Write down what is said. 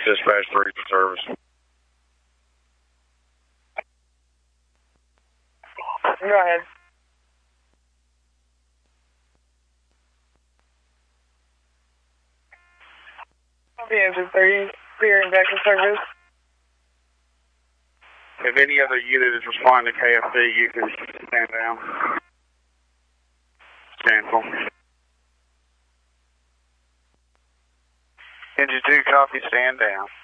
Dispatch 3 for service. Go ahead. Copy answer 30, clear and back in service. If any other unit is responding to KFC, you can stand down. Cancel. Engine 2, copy, stand down.